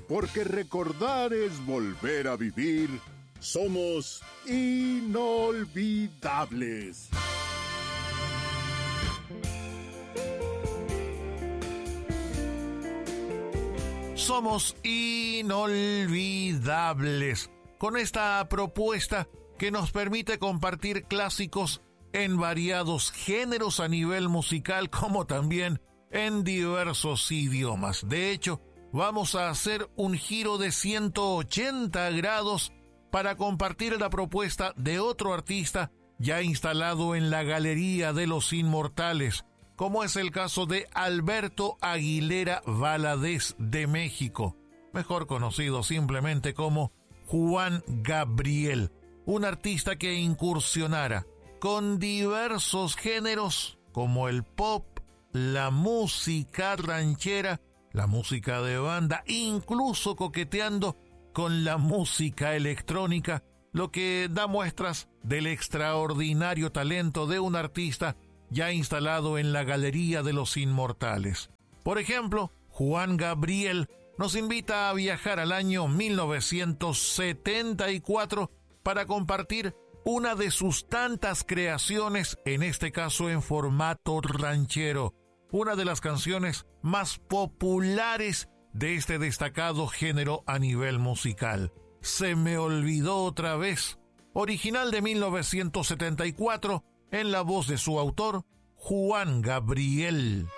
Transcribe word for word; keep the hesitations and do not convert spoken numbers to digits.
porque recordar es volver a vivir. Somos inolvidables. Somos inolvidables con esta propuesta que nos permite compartir clásicos en variados géneros a nivel musical, como también en diversos idiomas. De hecho, vamos a hacer un giro de ciento ochenta grados para compartir la propuesta de otro artista ya instalado en la Galería de los Inmortales, como es el caso de Alberto Aguilera Valadez de México, mejor conocido simplemente como Juan Gabriel, un artista que incursionara con diversos géneros como el pop, la música ranchera, la música de banda, incluso coqueteando con la música electrónica, lo que da muestras del extraordinario talento de un artista ya instalado en la Galería de los Inmortales. Por ejemplo, Juan Gabriel nos invita a viajar al año mil novecientos setenta y cuatro para compartir una de sus tantas creaciones, en este caso en formato ranchero, una de las canciones más populares de este destacado género a nivel musical. Se me olvidó otra vez, original de mil novecientos setenta y cuatro, en la voz de su autor, Juan Gabriel.